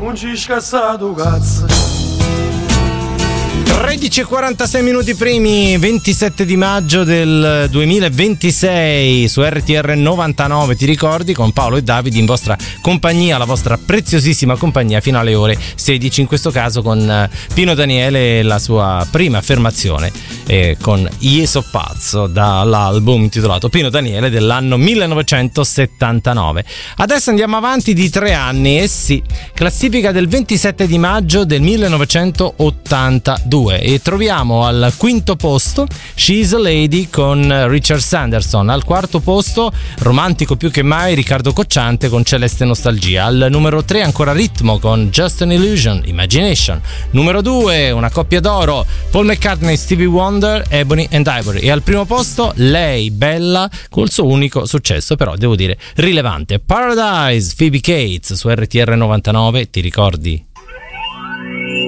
non ci scassato cazzo. 13:46 minuti primi, 27 di maggio del 2026 su RTR 99, ti ricordi, con Paolo e Davide in vostra compagnia, la vostra preziosissima compagnia fino alle ore 16, in questo caso con Pino Daniele e la sua prima affermazione con Io so pazzo, dall'album intitolato Pino Daniele dell'anno 1979. Adesso andiamo avanti di 3 anni, e sì, classifica del 27 di maggio del 1982, e troviamo al quinto posto She's a Lady con Richard Sanderson. Al quarto posto, romantico più che mai, Riccardo Cocciante con Celeste Nostalgia. Al numero 3 ancora Ritmo con Just an Illusion, Imagination. Numero 2, una coppia d'oro, Paul McCartney, Stevie Wonder, Ebony and Ivory. E al primo posto lei, Bella, col suo unico successo, però devo dire rilevante, Paradise, Phoebe Cates su RTR 99, ti ricordi?